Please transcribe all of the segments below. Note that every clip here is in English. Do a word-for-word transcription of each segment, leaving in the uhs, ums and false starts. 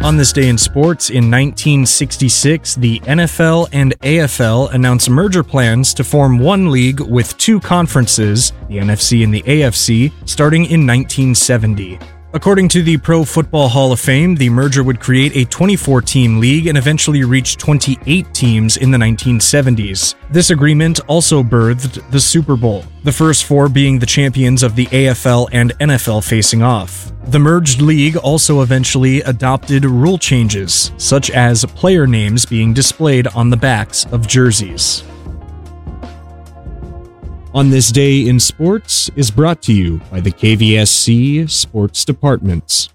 On this day in sports, in nineteen sixty-six, the N F L and A F L announced merger plans to form one league with two conferences, the N F C and the A F C, starting in nineteen seventy. According to the Pro Football Hall of Fame, the merger would create a twenty-four team league and eventually reach twenty-eight teams in the nineteen seventies. This agreement also birthed the Super Bowl, the first four being the champions of the A F L and N F L facing off. The merged league also eventually adopted rule changes, such as player names being displayed on the backs of jerseys. On This Day in Sports is brought to you by the K V S C Sports Departments.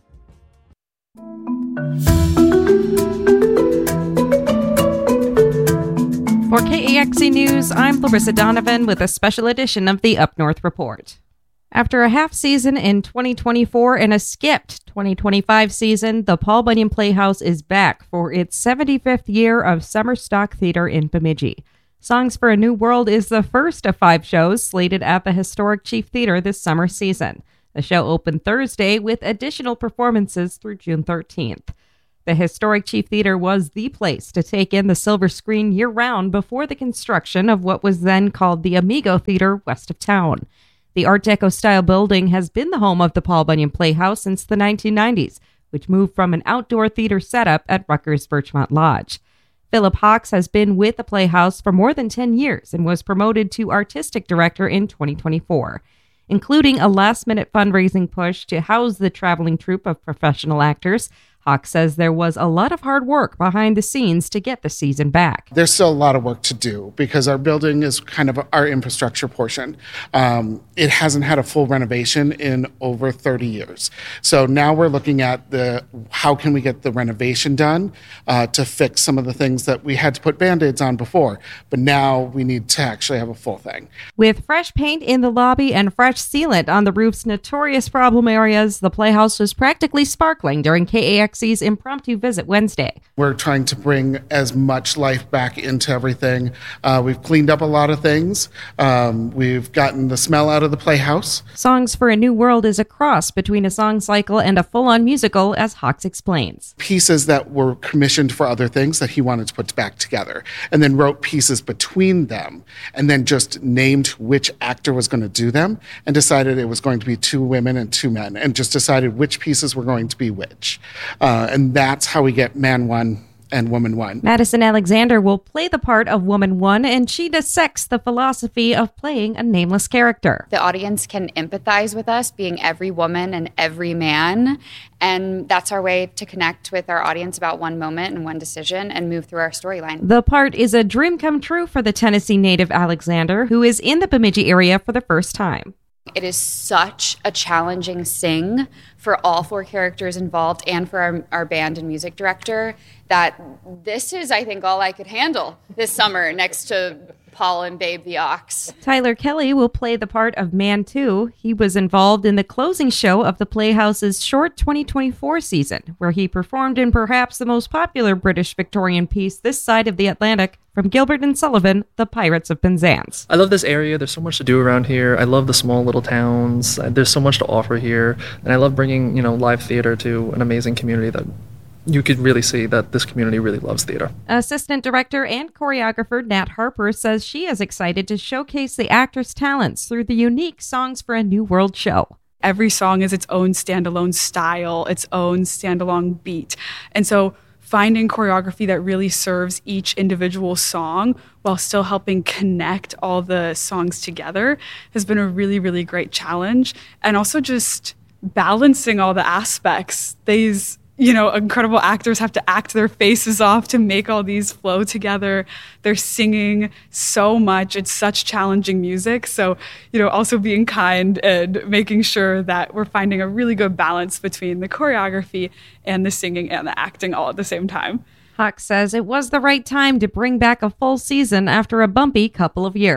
For K A X E News, I'm Larissa Donovan with a special edition of the Up North Report. After a half season in twenty twenty-four and a skipped twenty twenty-five season, the Paul Bunyan Playhouse is back for its seventy-fifth year of summer stock theater in Bemidji. Songs for a New World is the first of five shows slated at the historic Chief Theater this summer season. The show opened Thursday with additional performances through June thirteenth. The historic Chief Theater was the place to take in the silver screen year-round before the construction of what was then called the Amigo Theater west of town. The Art Deco-style building has been the home of the Paul Bunyan Playhouse since the nineteen nineties, which moved from an outdoor theater setup at Rutgers Birchmont Lodge. Philip Hawks has been with the Playhouse for more than ten years and was promoted to artistic director in twenty twenty-four, including a last-minute fundraising push to house the traveling troupe of professional actors. Hawks says there was a lot of hard work behind the scenes to get the season back. There's still a lot of work to do because our building is kind of our infrastructure portion. Um, it hasn't had a full renovation in over thirty years. So now we're looking at the how can we get the renovation done uh, to fix some of the things that we had to put Band-Aids on before. But now we need to actually have a full thing. With fresh paint in the lobby and fresh sealant on the roof's notorious problem areas, the Playhouse was practically sparkling during K A X E's impromptu visit Wednesday. We're trying to bring as much life back into everything. Uh, we've cleaned up a lot of things. Um, we've gotten the smell out of the Playhouse. Songs for a New World is a cross between a song cycle and a full-on musical, as Hawks explains. Pieces that were commissioned for other things that he wanted to put back together, and then wrote pieces between them, and then just named which actor was going to do them, and decided it was going to be two women and two men, and just decided which pieces were going to be which. Uh, and that's how we get Man One and Woman One. Madison Alexander will play the part of Woman One, and she dissects the philosophy of playing a nameless character. The audience can empathize with us being every woman and every man, and that's our way to connect with our audience about one moment and one decision and move through our storyline. The part is a dream come true for the Tennessee native Alexander, who is in the Bemidji area for the first time. It is such a challenging sing for all four characters involved and for our, our band and music director that this is, I think, all I could handle this summer next to Paul and Babe the Ox. Tyler Kelly will play the part of Man two. He was involved in the closing show of the Playhouse's short twenty twenty-four season, where he performed in perhaps the most popular British Victorian piece this side of the Atlantic, from Gilbert and Sullivan, The Pirates of Penzance. I love this area. There's so much to do around here. I love the small little towns. There's so much to offer here. And I love bringing, you know, live theater to an amazing community that you could really see that this community really loves theater. Assistant director and choreographer Nat Harper says she is excited to showcase the actors' talents through the unique Songs for a New World show. Every song is its own standalone style, its own standalone beat. And so finding choreography that really serves each individual song while still helping connect all the songs together has been a really, really great challenge. And also just balancing all the aspects. These, you know, incredible actors have to act their faces off to make all these flow together. They're singing so much. It's such challenging music. So, you know, also being kind and making sure that we're finding a really good balance between the choreography and the singing and the acting all at the same time. Hawks says it was the right time to bring back a full season after a bumpy couple of years.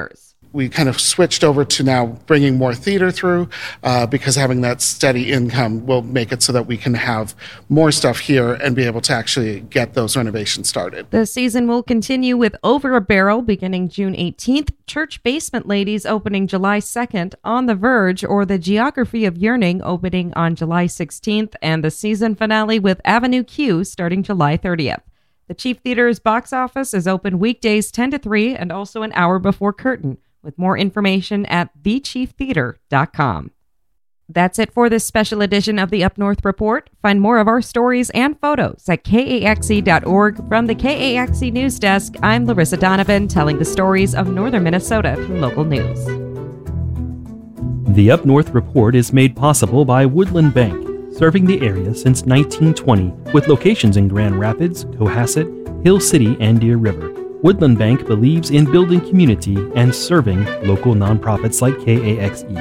we kind of switched over to now bringing more theater through uh, because having that steady income will make it so that we can have more stuff here and be able to actually get those renovations started. The season will continue with Over a Barrel beginning June eighteenth, Church Basement Ladies opening July second, On the Verge or The Geography of Yearning opening on July sixteenth, and the season finale with Avenue Q starting July thirtieth. The Chief Theater's box office is open weekdays ten to three and also an hour before curtain, with more information at the chief theater dot com. That's it for this special edition of the Up North Report. Find more of our stories and photos at K A X E dot org. From the K A X E News Desk, I'm Larissa Donovan, telling the stories of northern Minnesota through local news. The Up North Report is made possible by Woodland Bank, serving the area since nineteen twenty, with locations in Grand Rapids, Cohasset, Hill City, and Deer River. Woodland Bank believes in building community and serving local nonprofits like K A X E.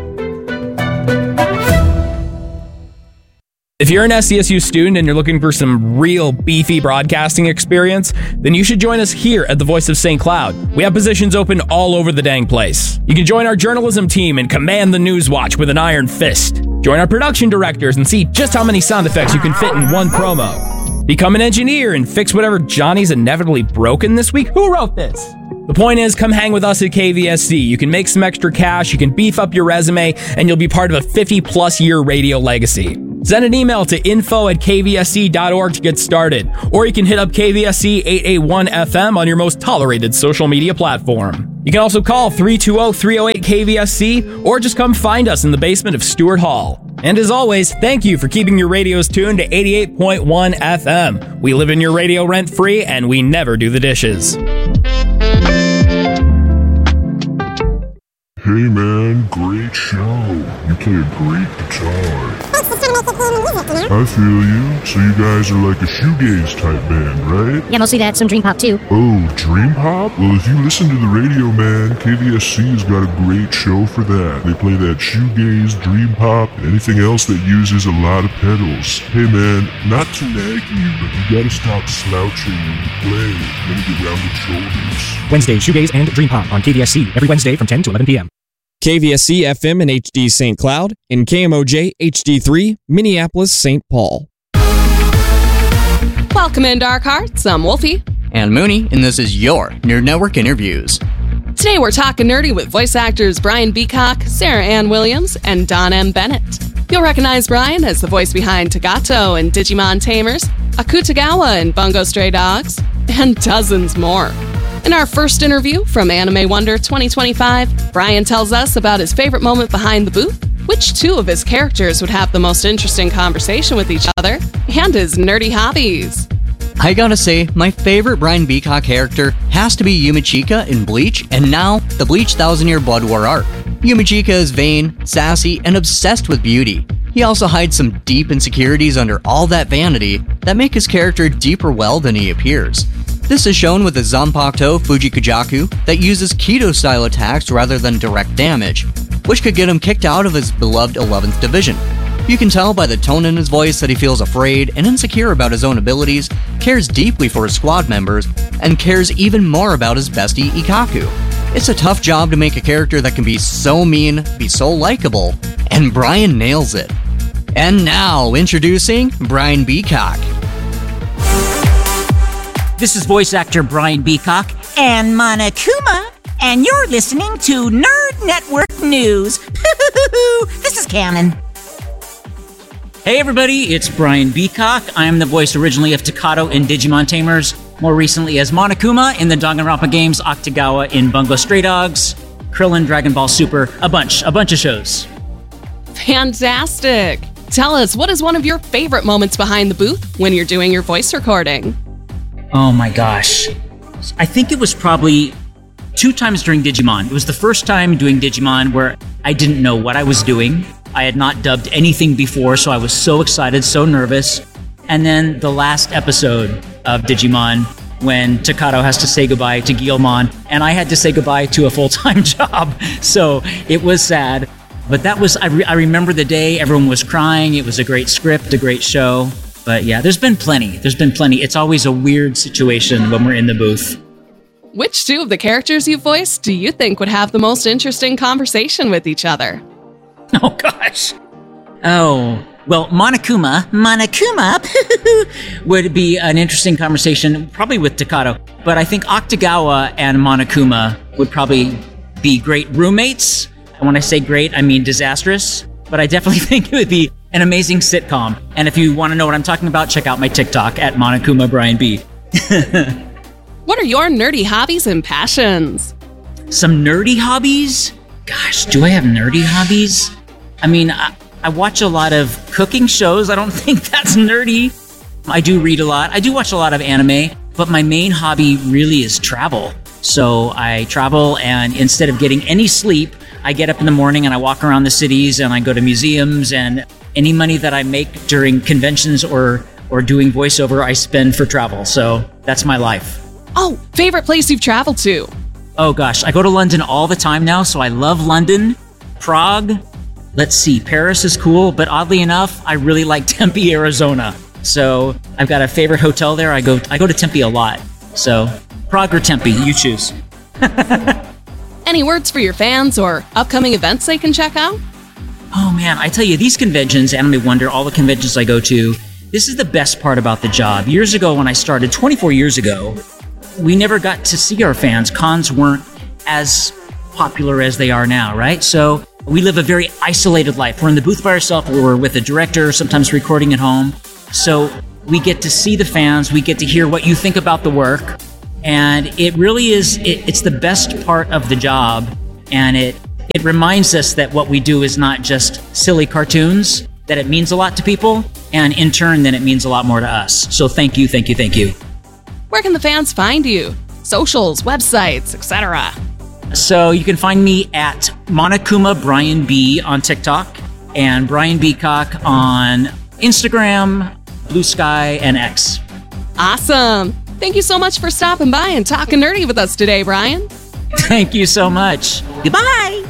If you're an S C S U student and you're looking for some real beefy broadcasting experience, then you should join us here at the Voice of Saint Cloud. We have positions open all over the dang place. You can join our journalism team and command the news watch with an iron fist. Join our production directors and see just how many sound effects you can fit in one promo. Become an engineer and fix whatever Johnny's inevitably broken this week. Who wrote this? The point is, come hang with us at K V S C. You can make some extra cash, you can beef up your resume, and you'll be part of a fifty plus year radio legacy. Send an email to info at K V S C dot org to get started, or you can hit up K V S C eight eighty-one F M on your most tolerated social media platform. You can also call three two zero, three zero eight, K V S C, or just come find us in the basement of Stewart Hall. And as always, thank you for keeping your radios tuned to eighty-eight point one F M. We live in your radio rent-free, and we never do the dishes. Hey man, great show. You play a great guitar. I feel you. So you guys are like a shoegaze type band, right? Yeah, mostly that, some dream pop too. Oh, dream pop? Well, if you listen to the radio, man, K V S C has got a great show for that. They play that shoegaze, dream pop, and anything else that uses a lot of pedals. Hey man, not to nag you, but you gotta stop slouching when you play. Then you get rounded shoulders. Wednesday, Shoegaze and Dream Pop on K V S C every Wednesday from ten to eleven p.m. K V S C F M and H D Saint Cloud, and K M O J H D three, Minneapolis, Saint Paul. Welcome in, Dark Hearts. I'm Wolfie. And Mooney, and this is your Nerd Network Interviews. Today we're talking nerdy with voice actors Brian Beacock, Sarah Ann Williams, and Don M. Bennett. You'll recognize Brian as the voice behind Tagato and Digimon Tamers, Akutagawa and Bungo Stray Dogs, and dozens more. In our first interview from Anime Wonder twenty twenty-five, Brian tells us about his favorite moment behind the booth, which two of his characters would have the most interesting conversation with each other, and his nerdy hobbies. I gotta say, my favorite Brian Beacock character has to be Yumichika in Bleach, and now the Bleach Thousand Year Blood War arc. Yumichika is vain, sassy, and obsessed with beauty. He also hides some deep insecurities under all that vanity that make his character deeper well than he appears. This is shown with the Zanpakuto Fujikujaku that uses Kido-style attacks rather than direct damage, which could get him kicked out of his beloved eleventh Division. You can tell by the tone in his voice that he feels afraid and insecure about his own abilities, cares deeply for his squad members, and cares even more about his bestie Ikkaku. It's a tough job to make a character that can be so mean, be so likable, and Brian nails it. And now, introducing Brian Beacock. This is voice actor Brian Beacock and Monokuma, and you're listening to Nerd Network News. This is canon. Hey everybody, it's Brian Beacock. I'm the voice originally of Takato in Digimon Tamers, more recently as Monokuma in the Danganronpa games, Akutagawa in Bungo Stray Dogs, Krillin, Dragon Ball Super, a bunch, a bunch of shows. Fantastic! Tell us, what is one of your favorite moments behind the booth when you're doing your voice recording? Oh my gosh. I think it was probably two times during Digimon. It was the first time doing Digimon where I didn't know what I was doing. I had not dubbed anything before, so I was so excited, so nervous. And then the last episode of Digimon, when Takato has to say goodbye to Guilmon, and I had to say goodbye to a full-time job. So it was sad. But that was, I, re- I remember the day, everyone was crying. It was a great script, a great show. But yeah, there's been plenty. There's been plenty. It's always a weird situation when we're in the booth. Which two of the characters you voiced do you think would have the most interesting conversation with each other? Oh, gosh. Oh, well, Monokuma, Monokuma would be an interesting conversation, probably with Takato. But I think Akutagawa and Monokuma would probably be great roommates. And when I say great, I mean disastrous. But I definitely think it would be an amazing sitcom. And if you want to know what I'm talking about, check out my TikTok at Monokuma Brian B. What are your nerdy hobbies and passions? Some nerdy hobbies? Gosh, do I have nerdy hobbies? I mean, I, I watch a lot of cooking shows. I don't think that's nerdy. I do read a lot. I do watch a lot of anime, but my main hobby really is travel. So I travel, and instead of getting any sleep, I get up in the morning and I walk around the cities and I go to museums, and any money that I make during conventions or, or doing voiceover, I spend for travel. So that's my life. Oh, favorite place you've traveled to? Oh gosh, I go to London all the time now, so I love London. Prague, let's see, Paris is cool, but oddly enough, I really like Tempe, Arizona. So I've got a favorite hotel there. I go I go to Tempe a lot. So Prague or Tempe, you choose. Any words for your fans or upcoming events they can check out? Oh man, I tell you, these conventions, Anime Wonder, all the conventions I go to, this is the best part about the job. Years ago when I started, twenty-four years ago, we never got to see our fans. Cons weren't as popular as they are now, right? So we live a very isolated life. We're in the booth by ourselves, we're with a director, sometimes recording at home. So we get to see the fans, we get to hear what you think about the work, and it really is, it, it's the best part of the job, and it, it reminds us that what we do is not just silly cartoons, that it means a lot to people, and in turn, then it means a lot more to us. So thank you, thank you, thank you. Where can the fans find you? Socials, websites, et cetera. So you can find me at Monokuma Brian B on TikTok and Brian Beacock on Instagram, Blue Sky, and X. Awesome. Thank you so much for stopping by and talking nerdy with us today, Brian. Thank you so much. Goodbye.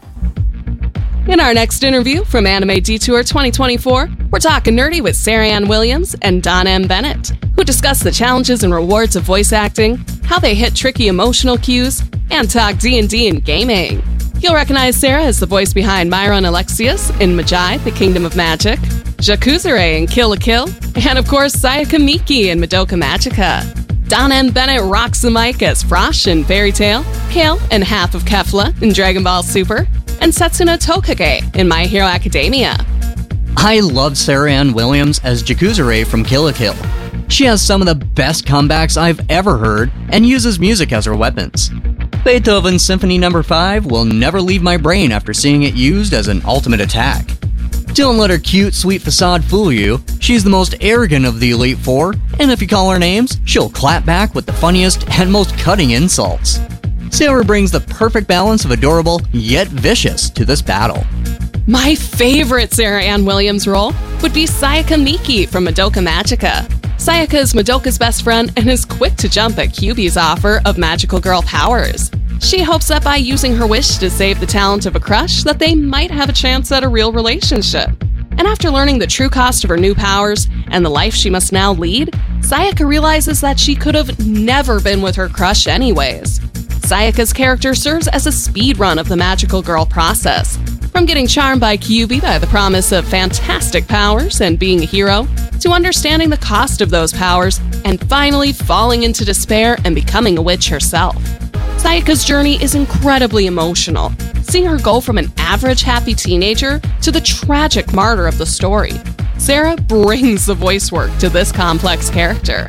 In our next interview from Anime Detour twenty twenty-four, we're talking nerdy with Sarah Ann Williams and Don M. Bennett, who discuss the challenges and rewards of voice acting, how they hit tricky emotional cues, and talk D and D and gaming. You'll recognize Sarah as the voice behind Myron Alexius in Magi, The Kingdom of Magic, Jakuzure in Kill la Kill, and of course Sayaka Miki in Madoka Magica. Don M. Bennett rocks the mic as Frosh in Fairy Tail, Kale and half of Kefla in Dragon Ball Super, and Setsuna Tokage in My Hero Academia. I love Sarah Ann Williams as Jakuzure from Kill la Kill. She has some of the best comebacks I've ever heard and uses music as her weapons. Beethoven's Symphony number five will never leave my brain after seeing it used as an ultimate attack. Don't let her cute, sweet facade fool you. She's the most arrogant of the Elite Four, and if you call her names, she'll clap back with the funniest and most cutting insults. Sarah brings the perfect balance of adorable yet vicious to this battle. My favorite Sarah Ann Williams role would be Sayaka Miki from Madoka Magica. Sayaka is Madoka's best friend and is quick to jump at Kyuubi's offer of magical girl powers. She hopes that by using her wish to save the talent of a crush, that they might have a chance at a real relationship. And after learning the true cost of her new powers and the life she must now lead, Sayaka realizes that she could have never been with her crush anyways. Sayaka's character serves as a speed run of the magical girl process, from getting charmed by Kyuubi by the promise of fantastic powers and being a hero, to understanding the cost of those powers and finally falling into despair and becoming a witch herself. Sayaka's journey is incredibly emotional, seeing her go from an average happy teenager to the tragic martyr of the story. Sarah brings the voice work to this complex character.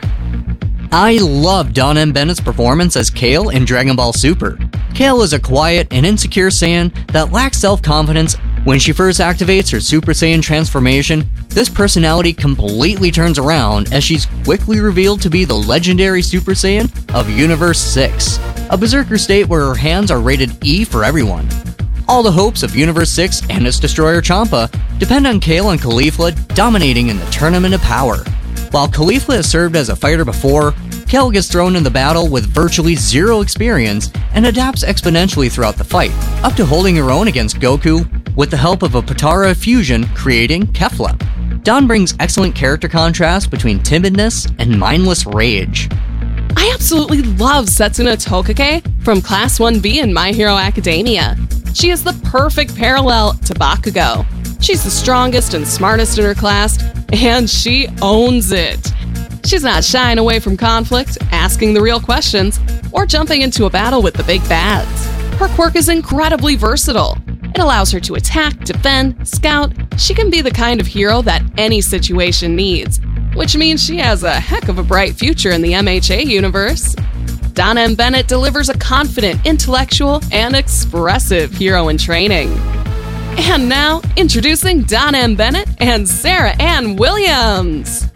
I love Don M. Bennett's performance as Kale in Dragon Ball Super. Kale is a quiet and insecure Saiyan that lacks self-confidence. When she first activates her Super Saiyan transformation, this personality completely turns around as she's quickly revealed to be the legendary Super Saiyan of Universe six, a berserker state where her hands are rated E for everyone. All the hopes of Universe six and its destroyer Champa depend on Kale and Caulifla dominating in the Tournament of Power. While Caulifla has served as a fighter before, Kale gets thrown in the battle with virtually zero experience and adapts exponentially throughout the fight, up to holding her own against Goku with the help of a Potara fusion creating Kefla. Don brings excellent character contrast between timidness and mindless rage. I absolutely love Setsuna Tokage from Class one B in My Hero Academia. She is the perfect parallel to Bakugo. She's the strongest and smartest in her class, and she owns it. She's not shying away from conflict, asking the real questions, or jumping into a battle with the big bads. Her quirk is incredibly versatile. It allows her to attack, defend, scout. She can be the kind of hero that any situation needs, which means she has a heck of a bright future in the M H A universe. Donna M. Bennett delivers a confident, intellectual, and expressive hero in training. And now, introducing Donna M. Bennett and Sarah Ann Williams.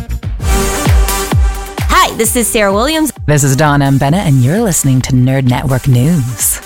Hi, this is Sarah Williams. This is Donna M. Bennett, and you're listening to Nerd Network News.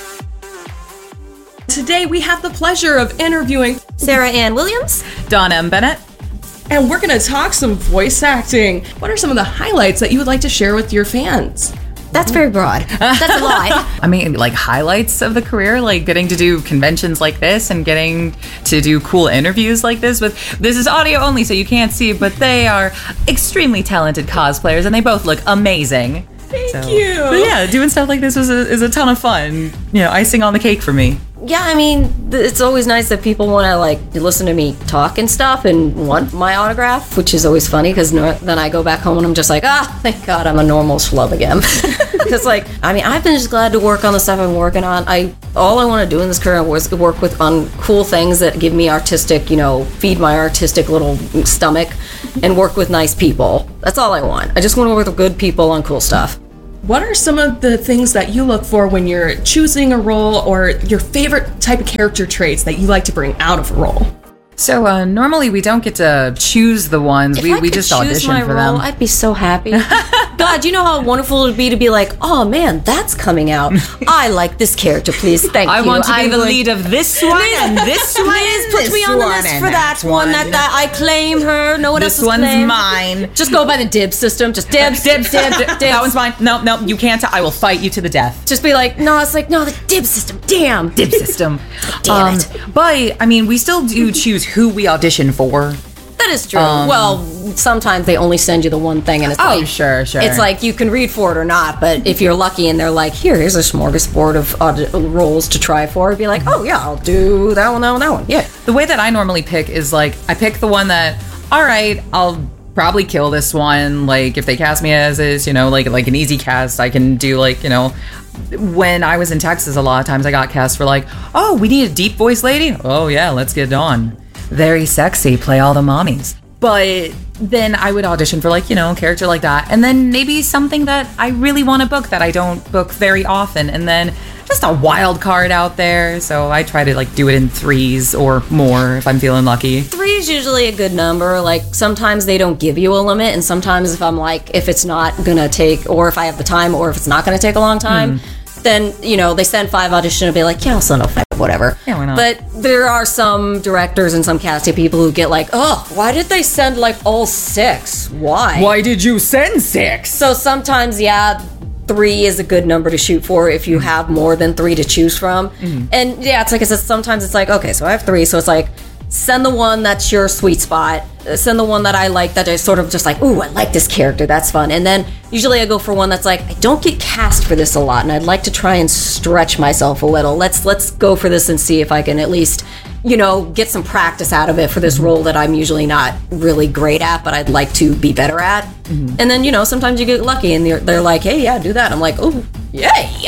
Today, we have the pleasure of interviewing Sarah Ann Williams, Donna M. Bennett, and we're going to talk some voice acting. What are some of the highlights that you would like to share with your fans? That's very broad. That's a lie. I mean, like highlights of the career, like getting to do conventions like this and getting to do cool interviews like this. With this is audio only, so you can't see, but they are extremely talented cosplayers, and they both look amazing. Thank so, you. But yeah, doing stuff like this was a, is a ton of fun. You know, icing on the cake for me. Yeah, I mean, it's always nice that people want to, like, listen to me talk and stuff and want my autograph, which is always funny, because no, then I go back home and I'm just like, ah, thank God I'm a normal schlub again. Because, like, I mean, I've been just glad to work on the stuff I'm working on. I All I want to do in this career is work with on cool things that give me artistic, you know, feed my artistic little stomach, and work with nice people. That's all I want. I just want to work with good people on cool stuff. What are some of the things that you look for when you're choosing a role, or your favorite type of character traits that you like to bring out of a role? So uh, normally we don't get to choose the ones. If we I we could just choose audition my for role, them. I'd be so happy. God, you know how wonderful it would be to be like, oh man, that's coming out. I like this character, please. Thank I you. want to be I'm the going- lead of this one and this one Please and put this me on the one list and for that that one. one. That, that I claim her. No one This else is one's claimed. mine. Just go by the dib system. Just dibs, dibs, dibs, dibs. That one's mine. No, no, you can't. I will fight you to the death. Just be like, no, it's like, no, the dib system. Damn. Dib system. Damn Um, it. But, I mean, we still do choose who we audition for. That is true. Um, well, sometimes they only send you the one thing, and it's Oh, like, sure, sure. It's like you can read for it or not, but if you're lucky and they're like, here, here's a smorgasbord of audi- roles to try for, be like, oh yeah, I'll do that one, that one, that one. Yeah. The way that I normally pick is like, I pick the one that, all right, I'll probably kill this one. Like, if they cast me as is, you know, like like an easy cast, I can do like, you know, when I was in Texas, a lot of times I got cast for like, oh, we need a deep voice lady. Oh yeah, let's get it on. Very sexy, play all the mommies. But then I would audition for like, you know, a character like that. And then maybe something that I really want to book that I don't book very often. And then just a wild card out there. So I try to like do it in threes or more if I'm feeling lucky. Three is usually a good number. Like sometimes they don't give you a limit, and sometimes if I'm like, if it's not gonna take, or if I have the time, or if it's not gonna take a long time, mm. then, you know, they send five auditions and be like, yeah, I'll send a five, whatever. Yeah, why not? But there are some directors and some casting people who get like, oh, why did they send like all six? Why? Why did you send six? So sometimes, yeah, three is a good number to shoot for if you have more than three to choose from. Mm-hmm. And yeah, it's like I said, sometimes it's like, okay, so I have three, so it's like, send the one that's your sweet spot. Send the one that I like, that is sort of just like, ooh, I like this character, that's fun. And then usually I go for one that's like, I don't get cast for this a lot, and I'd like to try and stretch myself a little. Let's let's go for this and see if I can at least, you know, get some practice out of it for this role that I'm usually not really great at, but I'd like to be better at. Mm-hmm. And then, you know, sometimes you get lucky and they're, they're like, hey, yeah, do that. I'm like, oh, yay.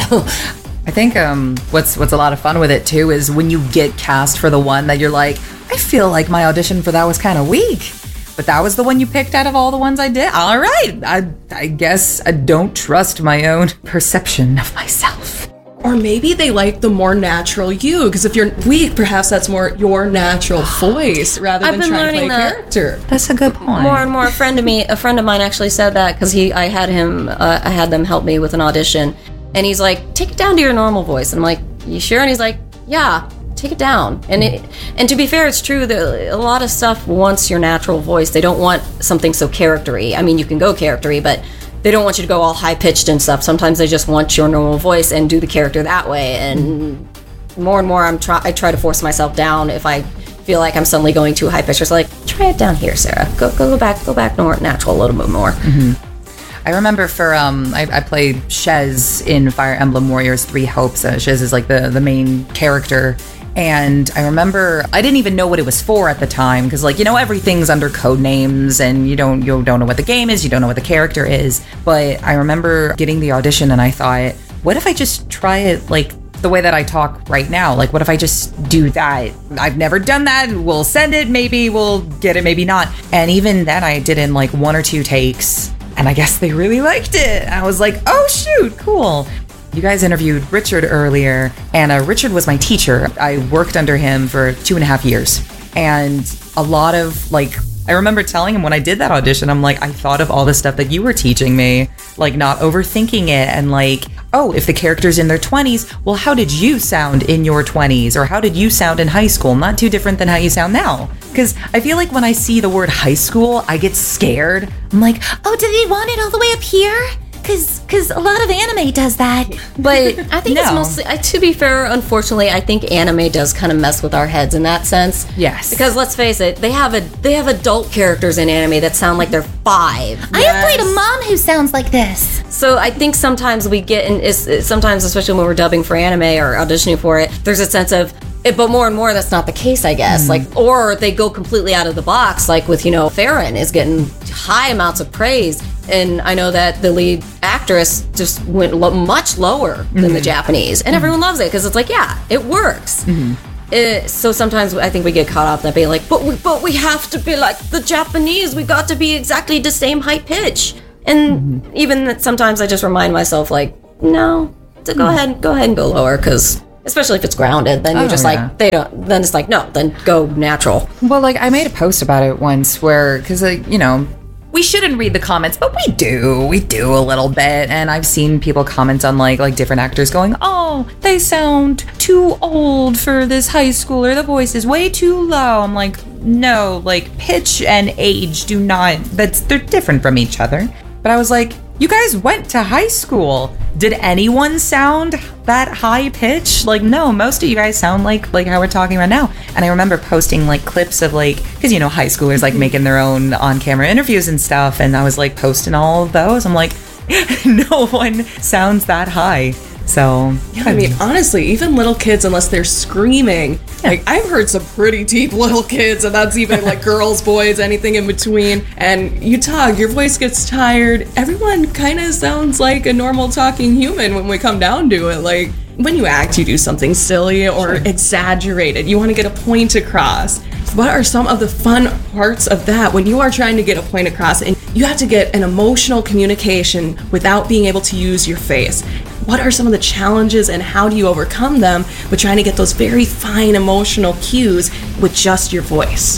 I think um, what's what's a lot of fun with it too is when you get cast for the one that you're like, I feel like my audition for that was kind of weak, but that was the one you picked out of all the ones I did. All right, I I guess I don't trust my own perception of myself. Or maybe they like the more natural you, because if you're weak, perhaps that's more your natural voice rather I've than been trying to play learning a that. character. That's a good point. More and more. A friend of me, a friend of mine actually said that because he, I had him, uh, I had them help me with an audition, and he's like, take it down to your normal voice. And I'm like, you sure? And he's like, yeah, take it down. And it, and to be fair, it's true that a lot of stuff wants your natural voice. They don't want something so charactery. I mean, you can go charactery, but they don't want you to go all high pitched and stuff. Sometimes they just want your normal voice and do the character that way. And more and more, I'm try I try to force myself down if I feel like I'm suddenly going too high pitched. It's like, try it down here, Sarah. Go go go back, go back more natural a little bit more. Mm-hmm. I remember for um, I, I played Shez in Fire Emblem Warriors Three Hopes. Uh, Shez is like the the main character. And I remember I didn't even know what it was for at the time because, like, you know, everything's under code names and you don't you don't know what the game is, you don't know what the character is. But I remember getting the audition and I thought, what if I just try it like the way that I talk right now? Like, what if I just do that? I've never done that. We'll send it. Maybe we'll get it. Maybe not. And even then, I did in like one or two takes. And I guess they really liked it. I was like, oh, shoot, cool. You guys interviewed Richard earlier, and uh, Richard was my teacher. I worked under him for two and a half years. And a lot of, like, I remember telling him when I did that audition, I'm like, I thought of all the stuff that you were teaching me, like not overthinking it, and like, oh, if the character's in their twenties, well, how did you sound in your twenties? Or how did you sound in high school? Not too different than how you sound now. Because I feel like when I see the word high school, I get scared. I'm like, oh, did they want it all the way up here? Because because a lot of anime does that. But I think No. it's mostly, uh, to be fair, unfortunately, I think anime does kind of mess with our heads in that sense. Yes. Because let's face it, they have a they have adult characters in anime that sound like they're five. I have played a mom who sounds like this. So I think sometimes we get in, is, is sometimes, especially when we're dubbing for anime or auditioning for it, there's a sense of, it, but more and more that's not the case, I guess. Mm. Like, or they go completely out of the box, like with, you know, Farron is getting high amounts of praise. And I know that the lead actress just went lo- much lower than Mhm. the Japanese. And Mhm. everyone loves it because it's like, yeah, it works. Mhm. It, so sometimes I think we get caught up in that being like, but we, but we have to be like the Japanese. We got to be exactly the same high pitch. And even that sometimes I just remind myself, like, no, to go ahead, go ahead and go lower, because especially if it's grounded, then you're Oh, just yeah. like, they don't. Then it's like, no, then go natural. Well, like I made a post about it once where, because like you know, we shouldn't read the comments, but we do, we do a little bit, and I've seen people comment on like like different actors going, oh, they sound too old for this high schooler. The voice is way too low. I'm like, no, like pitch and age do not. That's they're different from each other. But I was like, you guys went to high school. Did anyone sound that high pitch? Like, no, most of you guys sound like like how we're talking right now. And I remember posting like clips of like, because you know, high schoolers like making their own on-camera interviews and stuff. And I was like posting all of those. I'm like, no one sounds that high. So Yeah, I mean, honestly, even little kids, unless they're screaming, like I've heard some pretty deep little kids, and that's even like girls, boys, anything in between. And you talk, your voice gets tired. Everyone kind of sounds like a normal talking human when we come down to it. Like when you act, you do something silly or exaggerated. You want to get a point across. What are some of the fun parts of that when you are trying to get a point across and you have to get an emotional communication without being able to use your face? What are some of the challenges and how do you overcome them with trying to get those very fine emotional cues with just your voice?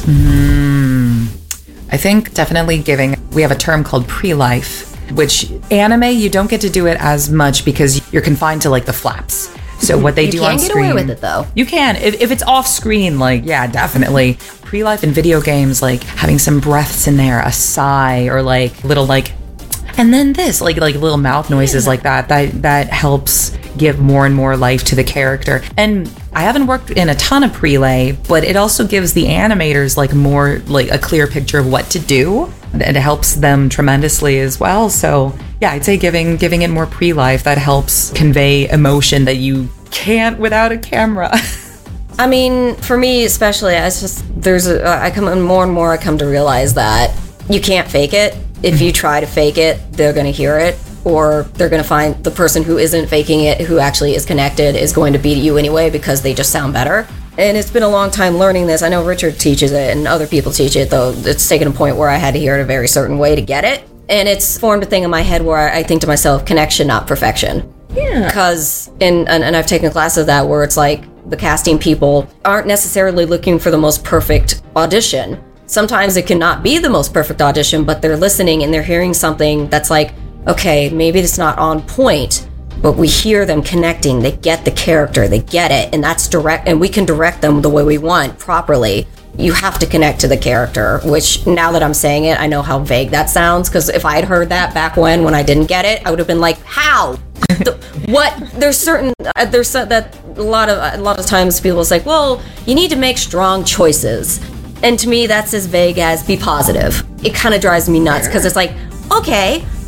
Mm, I think definitely giving, we have a term called pre-life, which anime, you don't get to do it as much because you're confined to like the flaps. So what they You do can on get screen, away with it, though. You can if, if it's off screen. Like yeah, definitely. Pre-life in video games, like having some breaths in there, a sigh, or like little like, and then this, like like little mouth noises like that. That that helps give more and more life to the character. And I haven't worked in a ton of prelay, but it also gives the animators like more like a clear picture of what to do. It helps them tremendously as well. So yeah, I'd say giving giving it more pre-life, that helps convey emotion that you can't without a camera. I mean, for me especially, it's just there's a, I come more and more I come to realize that you can't fake it. If you try to fake it, they're going to hear it, or they're going to find the person who isn't faking it, who actually is connected, is going to beat you anyway because they just sound better. And it's been a long time learning this. I know Richard teaches it and other people teach it, though it's taken a point where I had to hear it a very certain way to get it. And it's formed a thing in my head where I think to myself, connection, not perfection. Yeah. Because, in, and, and I've taken a class of that where it's like the casting people aren't necessarily looking for the most perfect audition. Sometimes it cannot be the most perfect audition, but they're listening and they're hearing something that's like, okay, maybe it's not on point, but we hear them connecting. They get the character, they get it, and that's direct, and we can direct them the way we want properly. You have to connect to the character, which now that I'm saying it, I know how vague that sounds, because if I had heard that back when, when I didn't get it, I would have been like, how? the, what? There's certain, uh, there's so- that a lot of, a lot of times people say, well, you need to make strong choices. And to me, that's as vague as be positive. It kind of drives me nuts, because it's like, okay,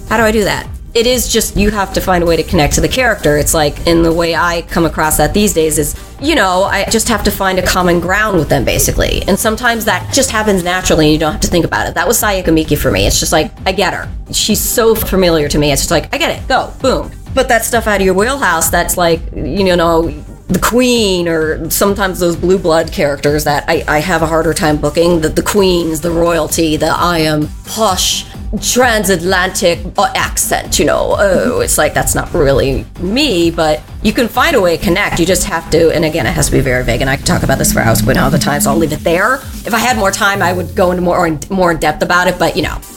How do I do that? It is just, you have to find a way to connect to the character. It's like, in the way I come across that these days is, you know, I just have to find a common ground with them, basically. And sometimes that just happens naturally and you don't have to think about it. That was Sayaka Miki for me. It's just like, I get her. She's so familiar to me. It's just like, I get it. Go. Boom. But that stuff out of your wheelhouse, that's like, you know, the Queen, or sometimes those blue blood characters that I, I have a harder time booking. The, the Queens, the royalty, the I am posh transatlantic accent, you know. Oh, it's like, that's not really me, but you can find a way to connect. You just have to, and again, it has to be very vague, and I could talk about this for hours, but all the time, so I'll leave it there. If I had more time, I would go into more in, more in depth about it, but you know.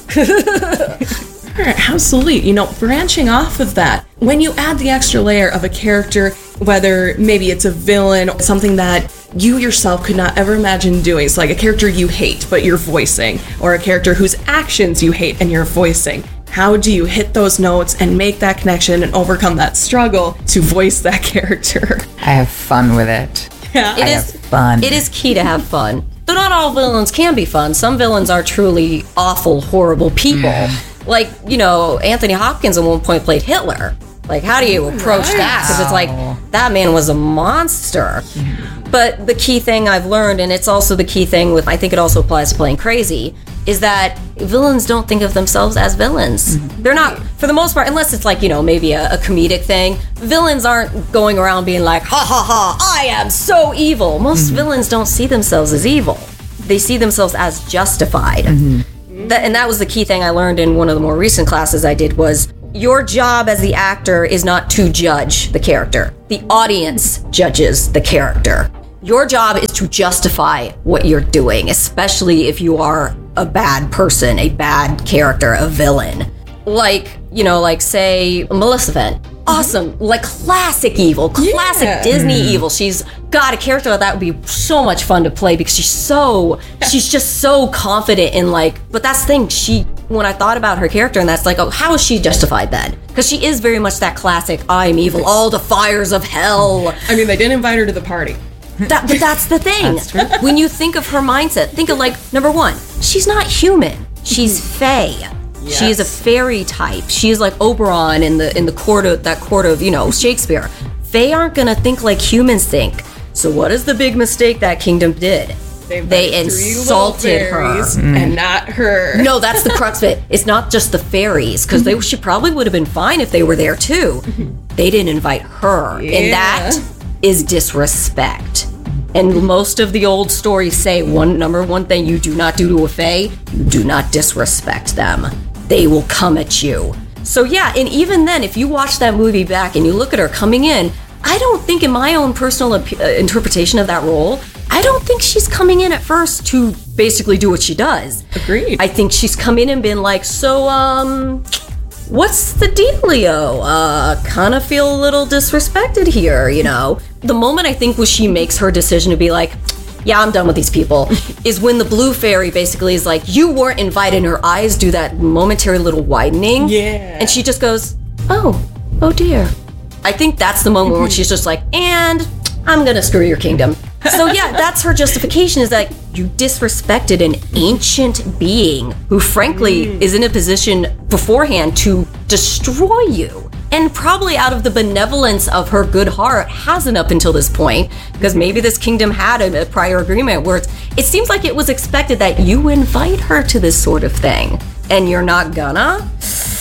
Absolutely. You know, branching off of that, when you add the extra layer of a character, whether maybe it's a villain or something that you yourself could not ever imagine doing, it's like a character you hate but you're voicing, or a character whose actions you hate and you're voicing. How do you hit those notes and make that connection and overcome that struggle to voice that character? I have fun with it. Yeah. It I is have fun. It is key to have fun. Though not all villains can be fun. Some villains are truly awful, horrible people. Like, you know, Anthony Hopkins at one point played Hitler. Like, how do you approach Right. that? Because it's like, that man was a monster. But the key thing I've learned, and it's also the key thing with, I think it also applies to playing crazy, is that villains don't think of themselves as villains. They're not, for the most part, unless it's like, you know, maybe a, a comedic thing, villains aren't going around being like, ha ha ha, I am so evil. Most villains don't see themselves as evil. They see themselves as justified. That, and that was the key thing I learned in one of the more recent classes I did was, your job as the actor is not to judge the character. The audience judges the character. Your job is to justify what you're doing, especially if you are a bad person, a bad character, a villain. Like, you know, like say Maleficent. Awesome, like classic evil, classic Yeah. Disney evil. She's got a character that would be so much fun to play because she's so, she's just so confident in like, but that's the thing, she, when I thought about her character, and that's like, oh, how is she justified then? Because she is very much that classic, I'm evil, all the fires of hell. I mean, they didn't invite her to the party. That, but that's the thing. That's when you think of her mindset, think of like, number one, she's not human. She's fae. Yes. She is a fairy type. She is like Oberon in the in the court of that court of, you know, Shakespeare. Fae aren't gonna think like humans think. So what is the big mistake that kingdom did? They, They insulted her. and not her. No, that's the crux of it. It's not just the fairies, because they she probably would have been fine if they were there too. They didn't invite her, Yeah. and that is disrespect. And most of the old stories say one number one thing you do not do to a fae, you do not disrespect them. They will come at you. So yeah, and even then, if you watch that movie back and you look at her coming in, I don't think in my own personal uh, interpretation of that role, I don't think she's coming in at first to basically do what she does. Agreed. I think she's come in and been like, so, um, what's the dealio? Uh, kind of feel a little disrespected here, you know? The moment I think when she makes her decision to be like, yeah, I'm done with these people, is when the blue fairy basically is like, you weren't invited, and her eyes do that momentary little widening. Yeah. And she just goes, oh, oh dear. I think that's the moment where she's just like, and I'm gonna screw your kingdom. So yeah, that's her justification, is that you disrespected an ancient being who frankly mm. is in a position beforehand to destroy you. And probably out of the benevolence of her good heart hasn't up until this point, because maybe this kingdom had a, a prior agreement where it's, it seems like it was expected that you invite her to this sort of thing, and you're not gonna?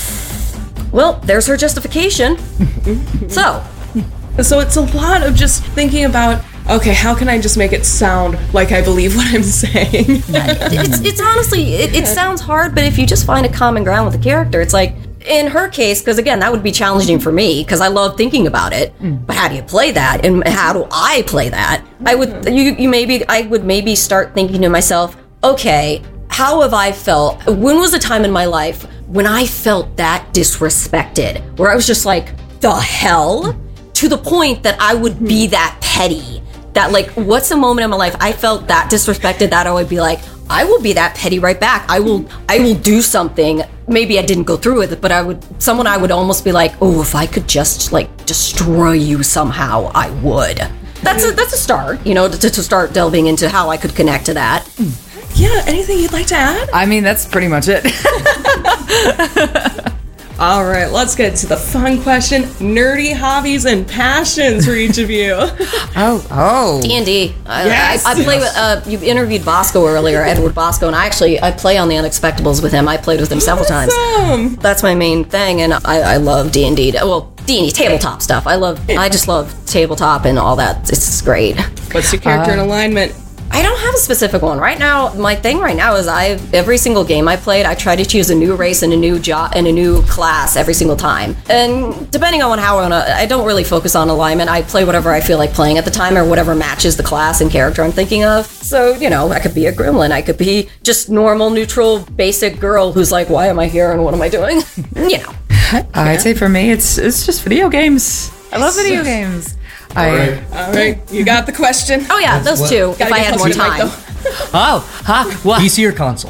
Well, there's her justification. So. So it's a lot of just thinking about, okay, how can I just make it sound like I believe what I'm saying? it's, it's honestly, it, it sounds hard, but if you just find a common ground with the character, it's like, in her case, because again, that would be challenging for me, because I love thinking about it, but how do you play that, and how do I play that? I would, you, you maybe, I would maybe start thinking to myself, okay, how have I felt? When was a time in my life when I felt that disrespected, where I was just like, the hell? To the point that I would be that petty. That like, what's a moment in my life I felt that disrespected that I would be like, I will be that petty right back. I will I will do something. Maybe I didn't go through with it, but I would, someone I would almost be like, oh, if I could just like destroy you somehow, I would. That's a, that's a start, you know, to, to start delving into how I could connect to that. Yeah, anything you'd like to add? I mean, that's pretty much it. All right, let's get to the fun question. Nerdy hobbies and passions for each of you. oh, oh. D and D. I, Yes. I, I play with, uh, you interviewed Bosco earlier, Edward Bosco, and I actually, I play on the Unexpectables with him. I played with him several times. That's my main thing, and I, I love D and D. Well, D and D, tabletop stuff. I love, I just love tabletop and all that. It's great. What's your character in alignment? I don't have a specific one right now. My thing right now is I every single game I played, I try to choose a new race and a new job and a new class every single time. And depending on how I want to, I don't really focus on alignment. I play whatever I feel like playing at the time or whatever matches the class and character I'm thinking of. So you know, I could be a gremlin. I could be just normal, neutral, basic girl who's like, why am I here and what am I doing? you know. I'd say for me, it's it's just video games. I love video games. I, All right. All right, you got the question. Oh yeah, those what- two. If Gotta I get had close more to the mic, time. oh, huh? What? P C or console?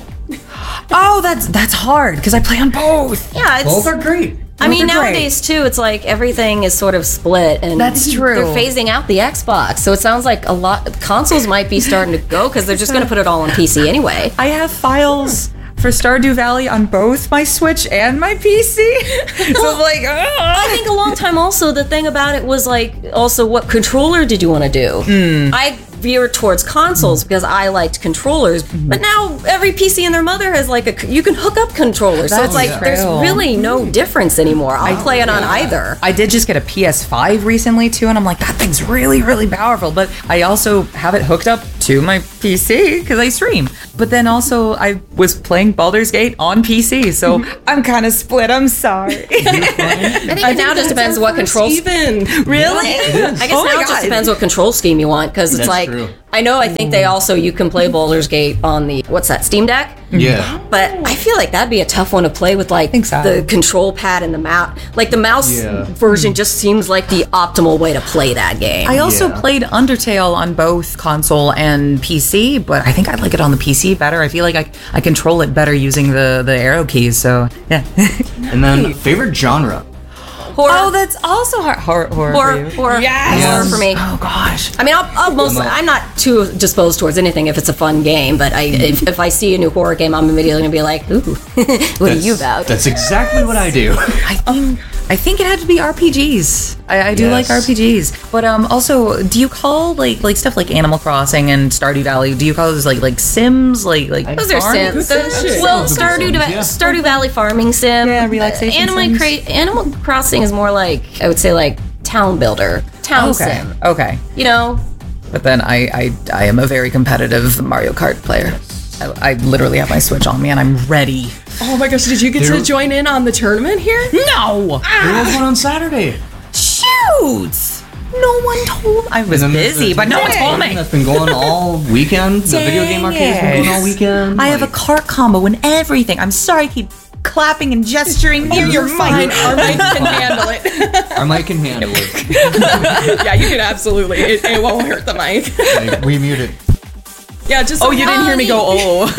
Oh, that's that's hard because I play on both. Yeah, it's, Both are great. I mean, Both are great. nowadays too, it's like everything is sort of split, and That's true. They're phasing out the Xbox, so it sounds like a lot consoles might be starting to go because they're just going to put it all on P C anyway. I have files for Stardew Valley on both my Switch and my P C. So I'm like, I think a long time also the thing about it was like also what controller did you want to do? Mm. I veered towards consoles because I liked controllers, but now every P C and their mother has like a you can hook up controllers, so That's it's like true. there's really no difference anymore. I'll play it on either. I did just get a P S five recently too, and I'm like, that thing's really, really powerful. But I also have it hooked up to my P C because I stream. But then also I was playing Baldur's Gate on P C, so I'm kind of split. I'm sorry. I think it now just depends what control. Even really, I guess Oh my now it just God. depends what control scheme you want because it's That's like true. I know I think they also you can play Baldur's Gate on the what's that Steam Deck. Yeah. But I feel like that'd be a tough one to play with like so. the control pad and the mouse. Like the mouse Yeah. version just seems like the optimal way to play that game. I also Yeah. played Undertale on both console and P C, but I think I like it on the P C better. I feel like I, I control it better using the, the arrow keys, so yeah. And then favorite genre? Horror. Oh, that's also hard. Horror, horror, Horror, for you. horror, Yes. horror for me. Oh gosh. I mean, I'll, I'll mostly, I'm not too disposed towards anything if it's a fun game, but I, if, if I see a new horror game, I'm immediately gonna be like, ooh, what are you about? That's exactly what I do. I think I think it had to be R P Gs. I, I do Yes. like R P Gs, but um, also, do you call like like stuff like Animal Crossing and Stardew Valley? Do you call those like like Sims? Like like Those are farm? Sims. Those- Well, Stardew, Yeah. Stardew Valley farming sim. Yeah, relaxation Animal, sims. Cra- Animal Crossing is more like I would say like town builder, town Okay, sim. okay. You know, But then I, I I am a very competitive Mario Kart player. I, I literally have my Switch on me and I'm ready. Oh my gosh, did you get There- to join in on the tournament here? No, There was one on Saturday. shoot! No one told. I was And then there's busy, the but no one T V told game me. That's been going all weekend. The video game arcade has been going all weekend. I have a cart combo and everything. I'm sorry, I keep clapping and gesturing near your Fine, mic. our mic can handle it. Our mic can handle it. Yeah, you can absolutely. It, it won't hurt the mic. Like, we mute it. Yeah, just Oh, you didn't hear me go, oh.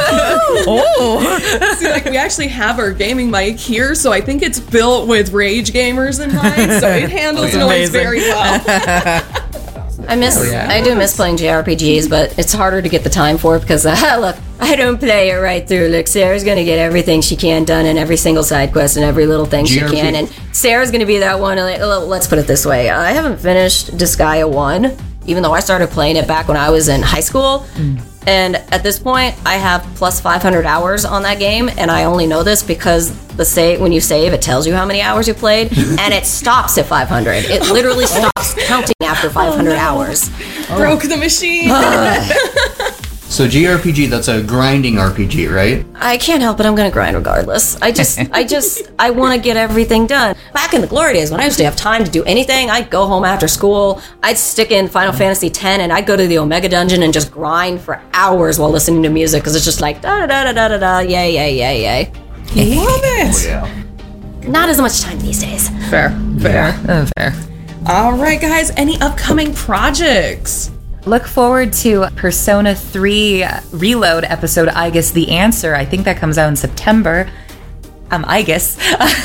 oh. See, like we actually have our gaming mic here, so I think it's built with Rage Gamers in mind, so it handles Oh, yeah. noise Amazing. very well. I miss, yeah. I do miss playing J R P Gs, but it's harder to get the time for it because uh, look, I don't play it right through. Look, Sarah's gonna get everything she can done in every single side quest and every little thing G R P. she can, and Sarah's gonna be that one. Like, well, let's put it this way: I haven't finished Disgaea one, even though I started playing it back when I was in high school. And at this point, I have plus five hundred hours on that game, and I only know this because the save when you save, it tells you how many hours you played, and it stops at five hundred. It literally stops counting after five hundred hours. Broke the machine. So G R P G, that's a grinding R P G, right? I can't help it. I'm gonna grind regardless. I just, I just, I want to get everything done. Back in the glory days when I used to have time to do anything, I'd go home after school. I'd stick in Final Fantasy X, and I'd go to the Omega Dungeon and just grind for hours while listening to music because it's just like da da da da da da da, yay yay yay yay. Love it. Yeah. Not as much time these days. Fair, fair, uh, fair. All right, guys. Any upcoming projects? Look forward to Persona three Reload episode, I Guess the Answer. I think that comes out in September. Um, I guess.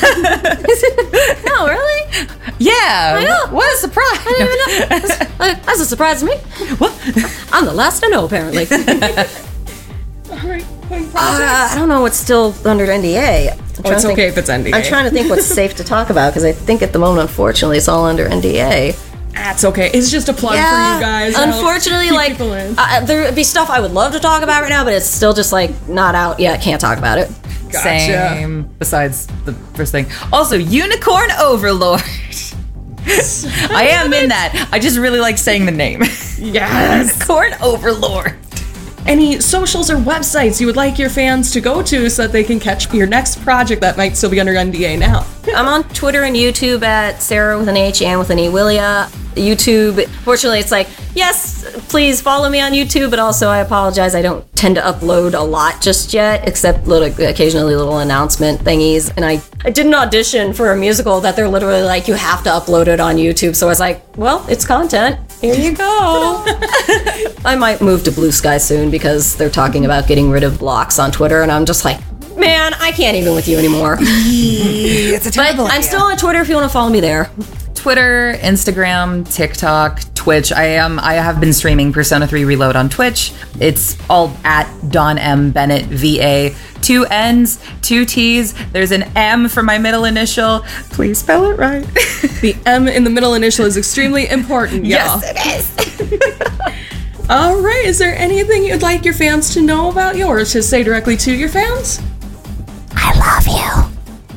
No, really? Yeah. I know. What a surprise. I didn't even know. That's, uh, that's a surprise to me. What? I'm the last to know, apparently. All right, upcoming projects. Uh, I don't know what's still under N D A. Oh, it's to okay think, if it's N D A. I'm trying to think what's safe to talk about because I think at the moment, unfortunately, it's all under N D A. That's okay. It's just a plug Yeah, for you guys. I'll unfortunately, keep like people in. uh, there would be stuff I would love to talk about right now, but it's still just like not out yet. Can't talk about it. Gotcha. Same. Besides the first thing. Also, Unicorn Overlord. I am in that. I just really like saying the name. Yes. Unicorn Overlord. Any socials or websites you would like your fans to go to so that they can catch your next project that might still be under N D A now? I'm on Twitter and YouTube at Sarah with an H and with an E Willia. YouTube, fortunately, it's like, yes, please follow me on YouTube, but also I apologize, I don't tend to upload a lot just yet, except little, occasionally little announcement thingies. And I, I did an audition for a musical that they're literally like, you have to upload it on YouTube. So I was like, well, it's content. Here you go. I might move to Blue Sky soon because they're talking about getting rid of blocks on Twitter, and I'm just like, man, I can't even with you anymore. It's a terrible But I'm still on Twitter if you want to follow me there. Twitter, Instagram, TikTok, Twitch. I am. I have been streaming Persona three Reload on Twitch. It's all at Don M Bennett V A. Two N's, two T's. There's an M for my middle initial. Please spell it right. The M in the middle initial is extremely important, y'all. Yes, it is. All right. Is there anything you'd like your fans to know about you, or to say directly to your fans? I love you.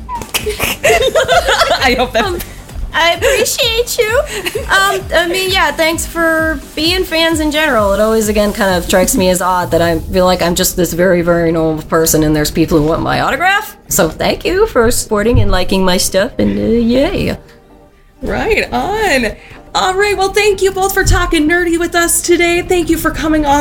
I hope that. Um, I appreciate you. Um, I mean, yeah, thanks for being fans in general. It always, again, kind of strikes me as odd that I feel like I'm just this very, very normal person and there's people who want my autograph. So thank you for supporting and liking my stuff, and uh, yay. Right on. All right. Well, thank you both for talking nerdy with us today. Thank you for coming on